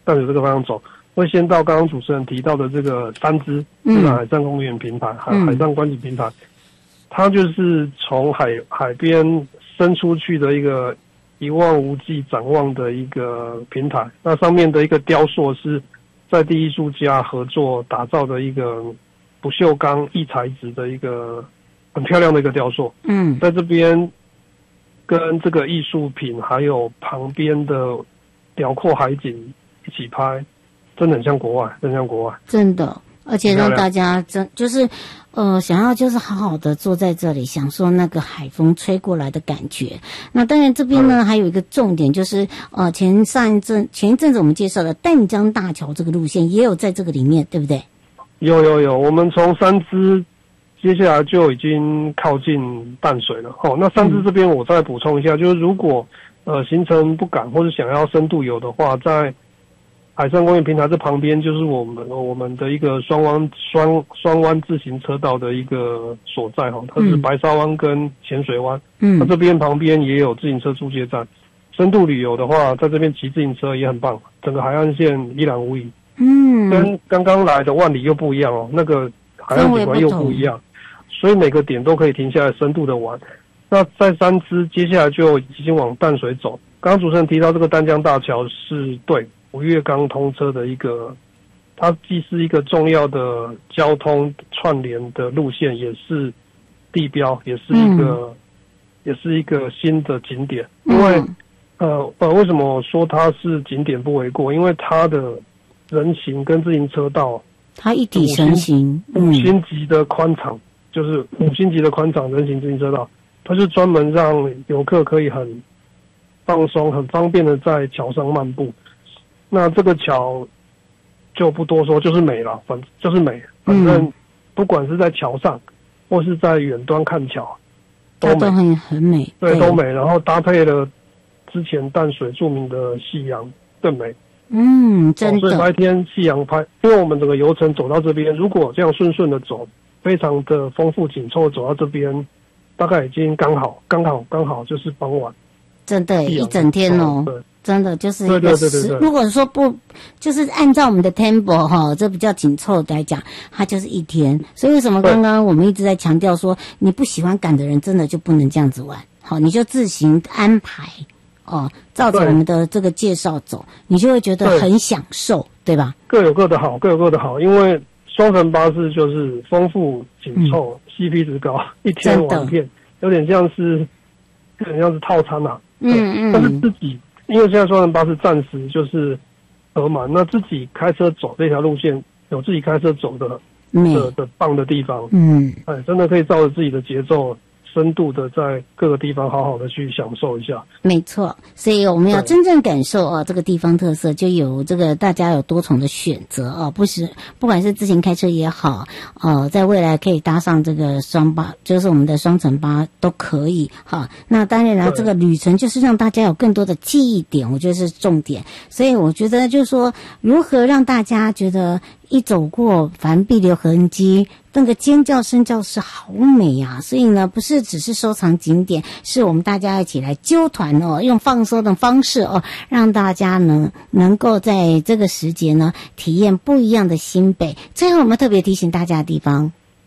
淡水这个方向走，会先到刚刚主持人提到的这个三芝海上公园平台，海上观景平台，它就是从海边伸出去的一个一望无际展望的一个平台。那上面的一个雕塑是在地艺术家合作打造的一个不锈钢异材质的一个很漂亮的一个雕塑。在这边跟这个艺术品还有旁边的辽阔海景一起拍，真的很像国外，真的像国外， 真的，而且让大家就是想要就是好好的坐在这里享受那个海风吹过来的感觉。那当然这边呢还有一个重点就是前一阵子我们介绍的淡江大桥这个路线也有在这个里面，对不对？ 有，我们从三芝接下来就已经靠近淡水了。那三芝这边我再补充一下，就是如果行程不赶或者想要深度游的话，在海上公园平台这旁边就是我们的一个双湾自行车道的一个所在它是白沙湾跟浅水湾。那这边旁边也有自行车租借站。深度旅游的话，在这边骑自行车也很棒，整个海岸线一览无遗。跟刚刚来的万里又不一样那个海岸景观又不一样，所以每个点都可以停下来深度的玩。那在三芝接下来就已经往淡水走。刚刚主持人提到这个淡江大桥是对5月刚通车的一个，它既是一个重要的交通串联的路线，也是地标，也是一个新的景点。因为为什么说它是景点不为过？因为它的人行跟自行车道， 它一体成型 ，5星级的宽敞，就是5星级的宽敞人行自行车道，它是专门让游客可以很放松、很方便的在桥上漫步。那这个桥就不多说，就是美了，就是美。反正不管是在桥上，或是在远端看桥， 都很美， 对，都美。然后搭配了之前淡水著名的夕阳，更美。 真的。 所以白天夕阳拍，因为我们整个游程走到这边，如果这样顺的走，非常的丰富紧凑，走到这边，大概已经刚好就是傍晚。 真的，一整天真的就是一个对。 如果说不，就是按照我们的 tempo 这比较紧凑来讲，它就是一天。所以为什么刚刚我们一直在强调说，你不喜欢赶的人，真的就不能这样子玩。你就自行安排照着我们的这个介绍走，你就会觉得很享受，对吧？各有各的好，因为双层巴士就是丰富紧凑，CP 值高，一天玩遍，有点像是套餐啊。但是自己，因为现在双层巴士暂时就是额满，那自己开车走这条路线，有自己开车走的棒的地方。真的可以照着自己的节奏，深度的在各个地方好好的去享受一下。 没错，所以我们要真正感受这个地方特色，就有这个大家有多重的选择不管是自行开车也好，在未来可以搭上这个就是我们的双层巴都可以那当然了，这个旅程就是让大家有更多的记忆点，我觉得是重点。所以我觉得就是说，如何让大家觉得一走过凡必留痕迹，那个尖叫声叫是好美啊！所以呢，不是只是收藏景点，是我们大家一起来揪团用放松的方式让大家呢能够在这个时节呢体验不一样的新北。最后我们特别提醒大家的地方，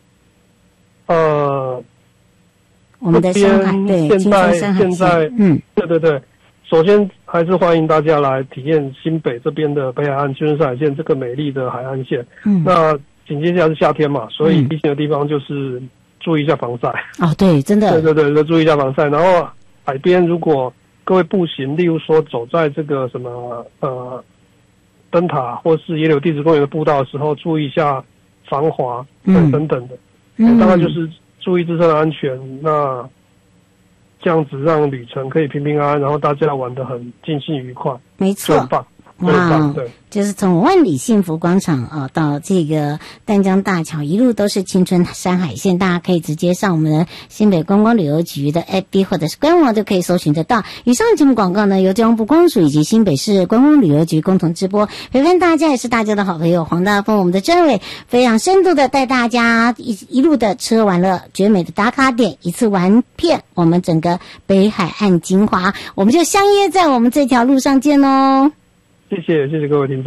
我们的山海现在对，首先还是欢迎大家来体验新北这边的北海岸青春山海线这个美丽的海岸线。那紧接下来是夏天嘛，所以提醒的地方就是注意一下防晒。 对，真的。 对，注意一下防晒。然后海边如果各位步行，例如说走在这个什么灯塔或是野柳地质公园的步道的时候，注意一下防滑等等的。大概就是注意自身的安全。那这样子让旅程可以平平安安，然后大家玩得很尽兴愉快， 没错， 很棒。对， 就是从万里幸福广场到这个淡江大桥，一路都是青春山海线，大家可以直接上我们的新北观光旅游局的 FB 或者是官网就可以搜寻得到。以上的节目广告呢，由交通部观光署以及新北市观光旅游局共同直播，陪伴大家也是大家的好朋友黄大丰，我们的政委非常深度的带大家一路的吃喝玩乐，绝美的打卡点，一次玩遍我们整个北海岸精华。我们就相约在我们这条路上见哦。 谢谢各位听众。